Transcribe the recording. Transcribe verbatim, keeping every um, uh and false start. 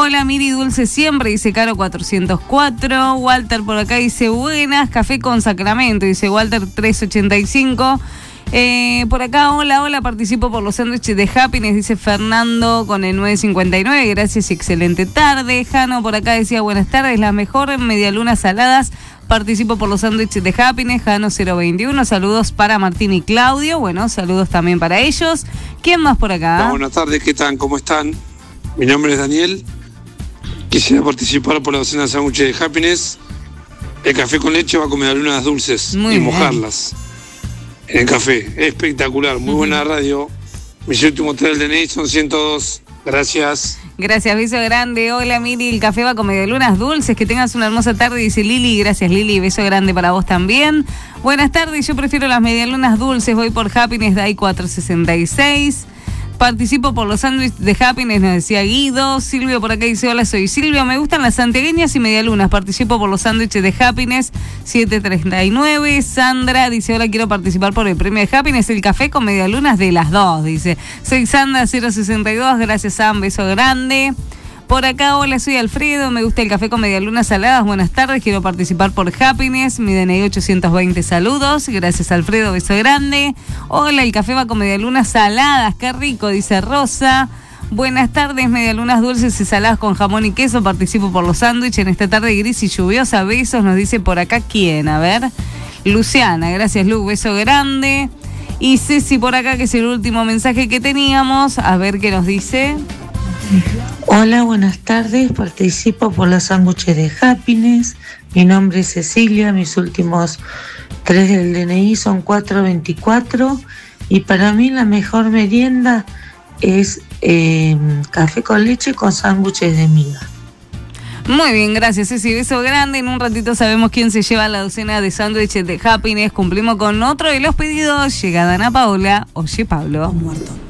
Hola, Miri, dulce siempre, dice Caro cuatrocientos cuatro. Walter por acá dice, buenas, café con sacramento, dice Walter trescientos ochenta y cinco. Eh, por acá, hola, hola, participo por los sándwiches de Happiness, dice Fernando con el nueve cincuenta y nueve, gracias y excelente tarde. Jano por acá decía, buenas tardes, las mejores medialunas saladas, participo por los sándwiches de Happiness. Jano cero veintiuno, saludos para Martín y Claudio, bueno, saludos también para ellos. ¿Quién más por acá? Hola, buenas tardes, ¿qué tal? ¿Cómo están? Mi nombre es Daniel, quisiera participar por la docena de sándwiches de Happiness. El café con leche va con medialunas dulces. Muy y bien. Mojarlas en el café, espectacular, muy uh-huh. buena radio. Mis últimos tres del D N I son ciento dos, gracias. Gracias, beso grande. Hola Miri, el café va con medialunas dulces, que tengas una hermosa tarde, dice Lili. Gracias Lili, beso grande para vos también. Buenas tardes, yo prefiero las medialunas dulces, voy por Happiness Day cuatrocientos sesenta y seis. Participo por los sándwiches de Happiness, nos decía Guido. Silvio por acá dice, hola, soy Silvio, me gustan las santiagueñas y medialunas, participo por los sándwiches de Happiness, setecientos treinta y nueve. Sandra dice, hola, quiero participar por el premio de Happiness, el café con medialunas de las dos, dice. Soy Sandra cero sesenta y dos, gracias Sam, beso grande. Por acá, hola, soy Alfredo, me gusta el café con medialunas saladas, buenas tardes, quiero participar por Happiness, mi D N I ochocientos veinte, saludos, gracias Alfredo, beso grande. Hola, el café va con medialunas saladas, qué rico, dice Rosa. Buenas tardes, medialunas dulces y saladas con jamón y queso, participo por los sándwiches en esta tarde gris y lluviosa, besos, nos dice por acá quién, a ver, Luciana, gracias Lu, beso grande. Y Ceci por acá, que es el último mensaje que teníamos, a ver qué nos dice. Hola, buenas tardes, participo por los sándwiches de Happiness, mi nombre es Cecilia, mis últimos tres del D N I son cuatrocientos veinticuatro y para mí la mejor merienda es eh, café con leche con sándwiches de miga. Muy bien, gracias Ceci, beso grande. En un ratito sabemos quién se lleva la docena de sándwiches de Happiness. Cumplimos con otro de los pedidos. Llega Ana Paola, oye Pablo. Muerto.